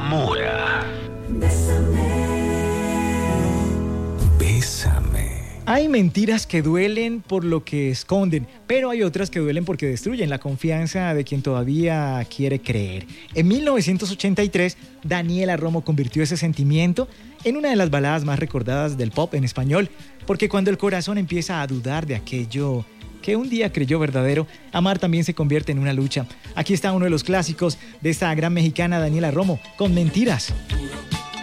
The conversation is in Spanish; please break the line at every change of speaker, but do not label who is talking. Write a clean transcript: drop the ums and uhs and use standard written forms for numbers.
enamora. Bésame.
Hay mentiras que duelen por lo que esconden, pero hay otras que duelen porque destruyen la confianza de quien todavía quiere creer. En 1983, Daniela Romo convirtió ese sentimiento en una de las baladas más recordadas del pop en español, porque cuando el corazón empieza a dudar de aquello que un día creyó verdadero, amar también se convierte en una lucha. Aquí está uno de los clásicos de esta gran mexicana Daniela Romo, con Mentiras.